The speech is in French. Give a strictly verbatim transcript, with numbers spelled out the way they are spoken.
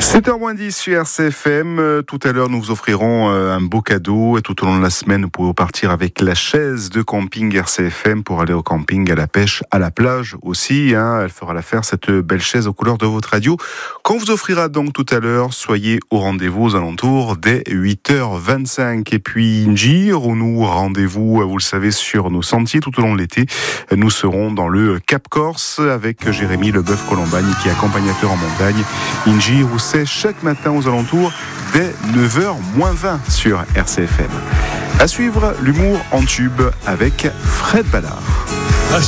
sept heures moins dix sur R C F M. Tout à l'heure, nous vous offrirons un beau cadeau. Et tout au long de la semaine, vous pouvez partir avec la chaise de camping R C F M pour aller au camping, à la pêche, à la plage aussi. Hein. Elle fera l'affaire, cette belle chaise aux couleurs de votre radio. Qu'on vous offrira donc tout à l'heure, soyez au rendez-vous aux alentours des huit heures vingt-cinq. Et puis Ngir, où nous rendez-vous, vous le savez, sur nos sentiers tout au long de l'été. Nous serons dans le Cap Corse avec Jérémy Leboeuf-Colombagne qui est accompagnateur en montagne. Ngir, où c'est chaque matin aux alentours dès neuf heures moins vingt sur R C F M. À suivre, l'humour en tube avec Fred Ballard.